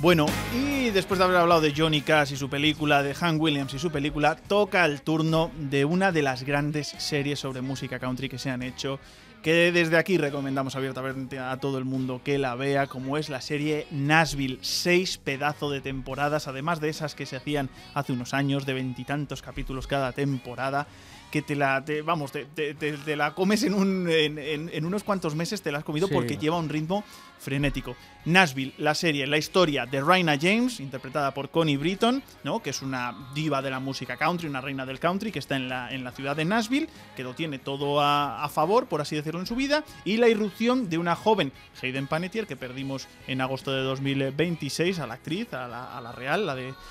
Bueno, y después de haber hablado de Johnny Cash y su película, de Hank Williams y su película, toca el turno de una de las grandes series sobre música country que se han hecho, que desde aquí recomendamos abiertamente a todo el mundo que la vea, como es la serie Nashville. 6 pedazos de temporadas, además de esas que se hacían hace unos años, de 20 y tantos capítulos cada temporada, que te la comes en unos cuantos meses, te la has comido, sí, porque lleva un ritmo frenético. Nashville, la serie, la historia de Raina James, interpretada por Connie Britton, ¿no?, que es una diva de la música country, una reina del country, que está en la ciudad de Nashville, que lo tiene todo a favor, por así decirlo, en su vida, y la irrupción de una joven Hayden Panettiere, que perdimos en agosto de 2026, a la actriz, a la real, la de